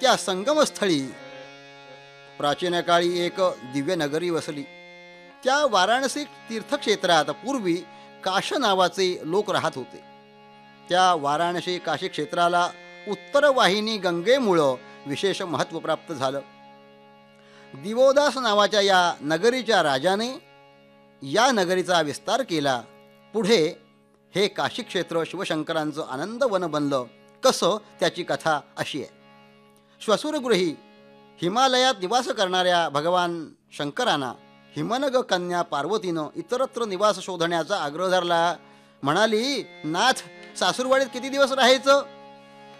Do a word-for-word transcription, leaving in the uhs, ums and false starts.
त्या संगमस्थळी प्राचीन काळी एक दिव्य नगरी वसली. त्या वाराणसी तीर्थक्षेत्रात पूर्वी काश नावाचे लोक राहत होते. त्या वाराणसी काशी क्षेत्राला उत्तरवाहिनी गंगेमुळं विशेष महत्त्व प्राप्त झालं. दिवोदास नावाच्या या नगरीच्या राजाने या नगरीचा विस्तार केला. पुढे हे काशी क्षेत्र शिवशंकरांचं आनंदवन बनलं. कसं त्याची कथा अशी आहे. श्वशुरगृही हिमालयात निवास करणाऱ्या भगवान शंकरांना हिमनग कन्या पार्वतीनं इतरत्र निवास शोधण्याचा आग्रह धरला. म्हणाली, नाथ, सासूरवाडीत किती दिवस राहायचं?